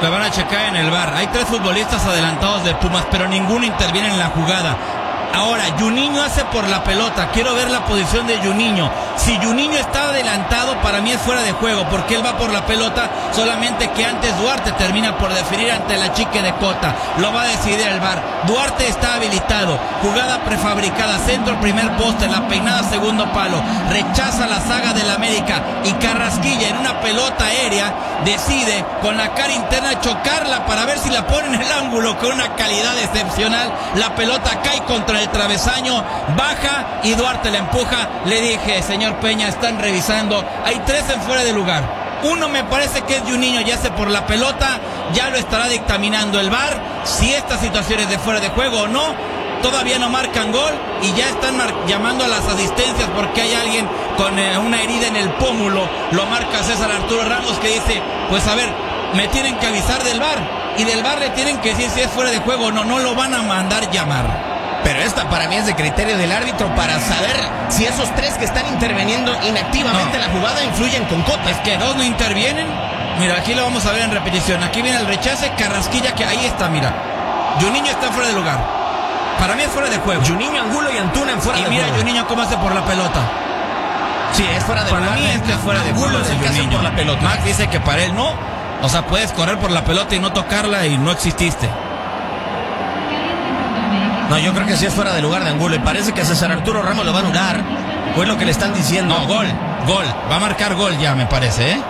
Lo van a checar en el VAR. Hay 3 futbolistas adelantados de Pumas, pero ninguno interviene en la jugada. Ahora, Juninho hace por la pelota. Quiero ver la posición de Juninho. Si Juninho está adelantado, para mí es fuera de juego, porque él va por la pelota, solamente que antes Duarte termina por definir ante la chique de Cota. Lo va a decidir el VAR. Duarte está habilitado. Jugada prefabricada, centro, primer poste, la peinada, segundo palo. Rechaza la saga del América y Carrasquilla en una pelota aérea decide con la cara interna chocarla para ver si la pone en el ángulo con una calidad excepcional. La pelota cae contra el travesaño, baja y Duarte la empuja. Le dije, señor Peña, están revisando. Hay 3 en fuera de lugar. Uno me parece que es Juninho, ya hace por la pelota. Ya lo estará dictaminando el VAR si esta situación es de fuera de juego o no. Todavía no marcan gol y ya están llamando a las asistencias porque hay alguien con una herida en el pómulo. Lo marca César Arturo Ramos, que dice, pues a ver, me tienen que avisar del VAR y del VAR le tienen que decir si es fuera de juego o no. No lo van a mandar llamar. Pero esta para mí es de criterio del árbitro para saber si esos 3 que están interviniendo inactivamente en la jugada influyen con Cota. Es que 2 no intervienen. Mira, aquí lo vamos a ver en repetición. Aquí viene el rechace, Carrasquilla, que ahí está, mira. Juninho está fuera de lugar. Para mí es fuera de juego. Juninho, Angulo y Antuna en fuera de juego. Y mira Juninho cómo hace por la pelota. Sí, es fuera de juego. Para mí este es fuera de juego. Angulo es el que hace por la pelota. Max dice que para él no. O sea, puedes correr por la pelota y no tocarla y no exististe. No, yo creo que sí es fuera de lugar de Angulo y parece que César Arturo Ramos lo va a anular. Pues lo que le están diciendo. No, gol. Va a marcar gol ya, me parece, ¿eh?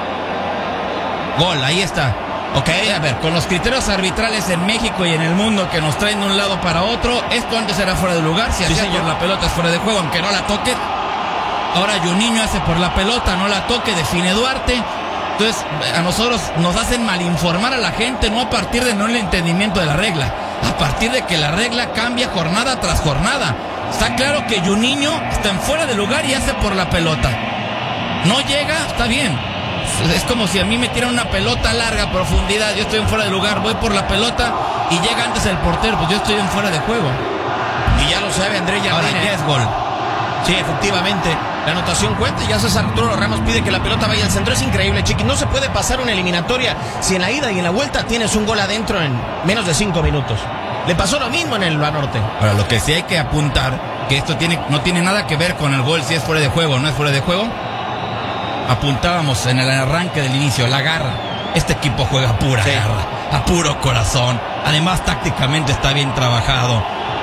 Gol, ahí está. Ok, a ver, con los criterios arbitrales en México y en el mundo que nos traen de un lado para otro, esto antes era fuera de lugar. Si hacía por la pelota es fuera de juego, aunque no la toque. Ahora Juninho hace por la pelota, no la toque, define Duarte. Entonces, a nosotros nos hacen malinformar a la gente, no a partir de no el entendimiento de la regla, a partir de que la regla cambia jornada tras jornada. Está claro que Juninho está en fuera de lugar y hace por la pelota. No llega, está bien. Es como si a mí me tiran una pelota a larga profundidad, yo estoy en fuera de lugar, voy por la pelota y llega antes el portero, pues yo estoy en fuera de juego. Y ya lo sabe André Jardine. Ahora ya es gol. Sí, efectivamente. La anotación cuenta y ya César Arturo Ramos pide que la pelota vaya al centro. Es increíble, Chiqui. No se puede pasar una eliminatoria si en la ida y en la vuelta tienes un gol adentro en menos de 5 minutos. Le pasó lo mismo en el Banorte. Ahora, lo que sí hay que apuntar, que esto no tiene nada que ver con el gol, si es fuera de juego o no es fuera de juego. Apuntábamos en el arranque del inicio, la garra. Este equipo juega a pura garra, a puro corazón. Además, tácticamente está bien trabajado.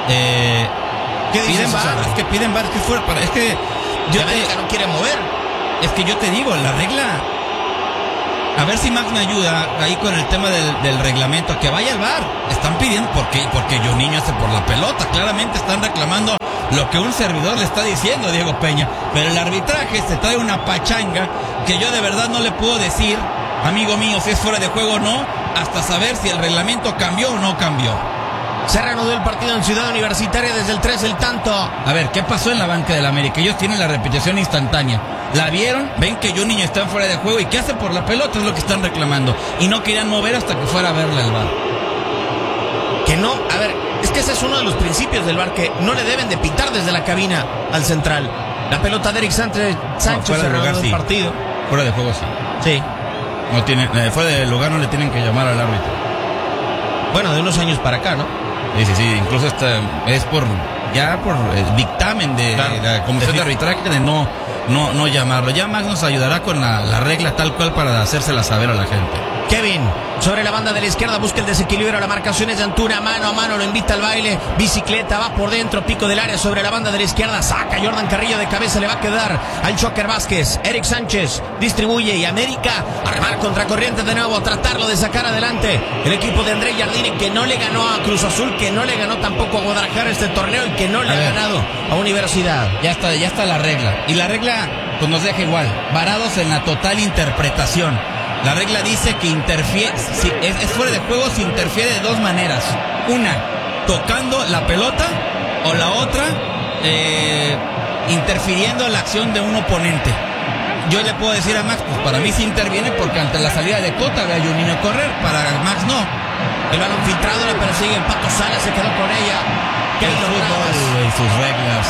¿Qué dices, piden VAR, es que piden VAR, es que fuera para... Es que... América no quiere mover. Es que yo te digo, la regla... A ver si Max me ayuda ahí con el tema del reglamento, que vaya al VAR. Están pidiendo, porque Juninho hace por la pelota. Claramente están reclamando lo que un servidor le está diciendo, Diego Peña. Pero el arbitraje se trae una pachanga que yo de verdad no le puedo decir, amigo mío, si es fuera de juego o no, hasta saber si el reglamento cambió o no cambió. Se reanudó el partido en Ciudad Universitaria desde el 3 el tanto. A ver, ¿qué pasó en la banca del América? Ellos tienen la repetición instantánea. La vieron, ven que Juninho está fuera de juego y ¿qué hace por la pelota? Es lo que están reclamando. Y no querían mover hasta que fuera a verle al VAR. Que no, a ver, es que ese es uno de los principios del VAR, que no le deben de pitar desde la cabina al central. La pelota de Eric Sánchez se reanudó el partido. Fuera de juego sí. Sí. No tiene, fuera de lugar no le tienen que llamar al árbitro. Bueno, de unos años para acá, ¿no? Sí, incluso es por dictamen de la comisión de arbitraje de no llamarlo. Ya Max nos ayudará con la regla tal cual para hacérsela saber a la gente. Kevin, sobre la banda de la izquierda, busca el desequilibrio, la marcación es de Antuna, mano a mano, lo invita al baile, bicicleta, va por dentro, pico del área sobre la banda de la izquierda, saca Jordan Carrillo de cabeza, le va a quedar al Choker Vázquez, Eric Sánchez distribuye y América a remar contra corriente de nuevo, a tratarlo de sacar adelante el equipo de André Jardine, que no le ganó a Cruz Azul, que no le ganó tampoco a Guadalajara este torneo y que no le ha ganado a Universidad. Ya está la regla, y la regla pues nos deja igual, varados en la total interpretación. La regla dice que interfiere, si es fuera de juego si interfiere de dos maneras. Una, tocando la pelota, o la otra, interfiriendo en la acción de un oponente. Yo le puedo decir a Max, pues para mí sí interviene porque ante la salida de Cota ve a Juninho correr, para Max no. El balón filtrado, la persigue el Pato Salas, se quedó con ella. El fútbol y sus reglas.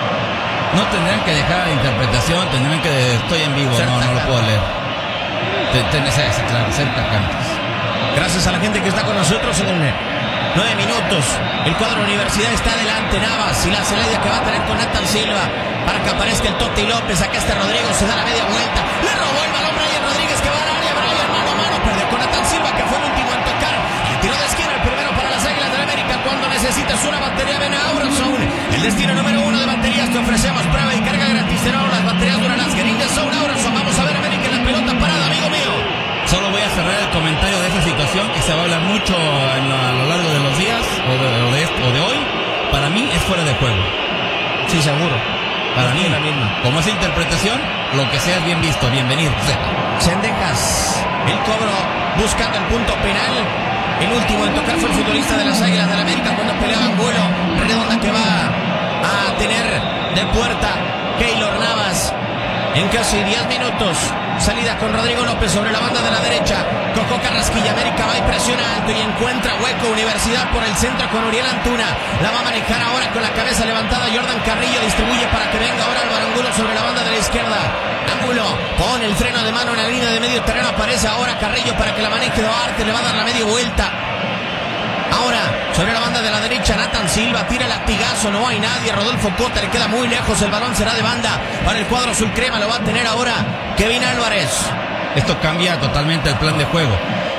No tendrán que dejar la interpretación, tendrán que... Estoy en vivo, no lo puedo leer. Claro, cerca Cantas. Gracias a la gente que está con nosotros en el 9 minutos. El cuadro Universidad está adelante. Navas y la Celaya que va a tener con Nathan Silva para que aparezca el Toti López. Acá está Rodrigo, se da la media vuelta. Le robó el balón Brian Rodríguez que va al área. Brian mano a mano, perdió con Nathan Silva que fue el último en tocar. El tiro de esquina, el primero para las Águilas del América. Cuando necesitas una batería, ven a Aurazone. El destino número 1 de baterías. Te ofrecemos prueba y carga gratis. Las baterías duran las Gerindes son Aurazone. Vamos a ver América en la pelota parada, amigo mío. Solo voy a cerrar el comentario de esa situación que se va a hablar mucho a lo largo de los días o de hoy. Para mí es fuera de juego. Sí, seguro. Para mí, la misma. Como es interpretación, lo que sea es bien visto, bienvenido. Cendejas, el cobro buscando el punto penal. El último en tocar fue el futbolista de las Águilas del América cuando peleaba Angulo. Redonda que va a tener de puerta Keylor Navas en casi 10 minutos. Salida con Rodrigo López sobre la banda de la derecha. Coco Carrasquilla, América va y presiona alto y encuentra hueco. Universidad por el centro con Uriel Antuna. La va a manejar ahora con la cabeza levantada. Jordan Carrillo distribuye para que venga ahora Álvaro Angulo sobre la banda de la izquierda. Angulo pone el freno de mano en la línea de medio terreno. Aparece ahora Carrillo para que la maneje Duarte. Le va a dar la media vuelta. Ahora, sobre la banda de la derecha, Nathan Silva tira el latigazo, no hay nadie. Rodolfo Cota le queda muy lejos, el balón será de banda para el cuadro azul crema, lo va a tener ahora Kevin Álvarez. Esto cambia totalmente el plan de juego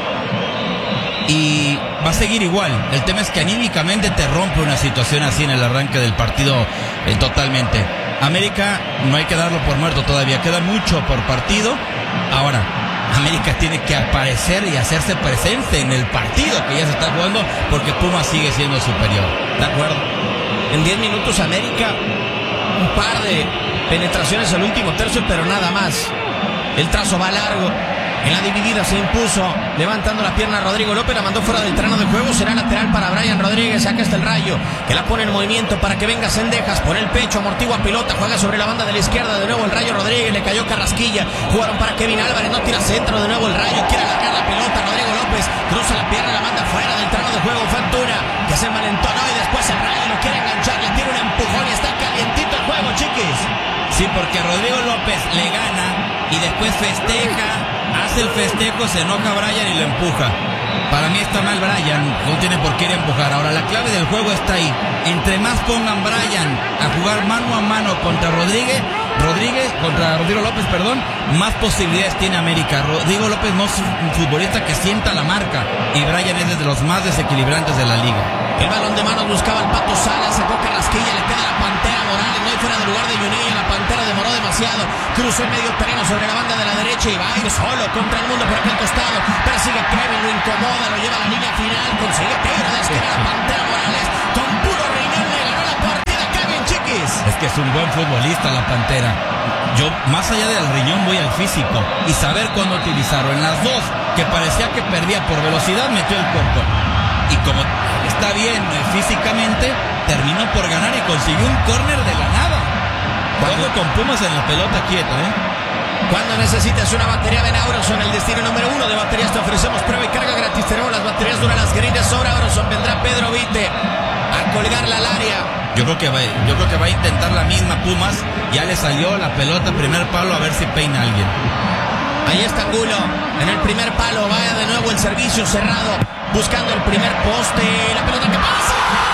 y va a seguir igual. El tema es que anímicamente te rompe una situación así en el arranque del partido totalmente. América no hay que darlo por muerto todavía, queda mucho por partido. Ahora América tiene que aparecer y hacerse presente en el partido que ya se está jugando porque Pumas sigue siendo superior. De acuerdo. En 10 minutos América, un par de penetraciones al último tercio, pero nada más. El trazo va largo. En la dividida se impuso, levantando la pierna Rodrigo López, la mandó fuera del terreno de juego, será lateral para Brian Rodríguez. Acá está el Rayo, que la pone en movimiento para que venga Cendejas, por el pecho, amortigua pelota, juega sobre la banda de la izquierda, de nuevo el Rayo Rodríguez, le cayó Carrasquilla, jugaron para Kevin Álvarez, no tira centro, de nuevo el Rayo, quiere alargar la pelota, Rodrigo López, cruza la pierna, la manda fuera del terreno de juego, fue Antuna, que se envalentonó y después el Rayo lo quiere enganchar, le tira un empujón y está calientito el juego, chiquis. Sí, porque Rodrigo López le gana y después festeja, hace el festejo, se enoja Brian y lo empuja. Para mí está mal Brian, no tiene por qué ir a empujar. Ahora la clave del juego está ahí. Entre más pongan Brian a jugar mano a mano contra contra Rodrigo López, más posibilidades tiene América. Rodrigo López no es un futbolista que sienta la marca y Brian es de los más desequilibrantes de la liga. El balón de manos buscaba el Pato Salas, sacó Carrasquilla, le queda la Pantera Morales, no hay fuera de lugar de Juninho, la Pantera demoró demasiado, cruzó el medio terreno sobre la banda de la derecha y va a ir solo contra el mundo por aquel costado, persigue Kevin, lo incomoda, lo lleva a la línea final, consigue tiro de esquina la Pantera Morales, con puro riñón le ganó la partida Kevin, chiquis. Es que es un buen futbolista la Pantera. Yo más allá del riñón voy al físico y saber cuándo utilizarlo. En las dos que parecía que perdía por velocidad, metió el cuerpo. Y como está bien físicamente, terminó por ganar y consiguió un córner de la nada. Juego con Pumas en la pelota quieta, Cuando necesites una batería, ven a Aurazone, el destino número 1 de baterías. Te ofrecemos prueba y carga gratis. Tenemos las baterías duran las Gerindes sobre Aurazone. Vendrá Pedro Vite a colgarla al área. Yo creo que va a intentar la misma Pumas. Ya le salió la pelota, primer palo, a ver si peina a alguien. Ahí está Angulo, en el primer palo, vaya de nuevo el servicio cerrado, buscando el primer poste, la pelota que pasa.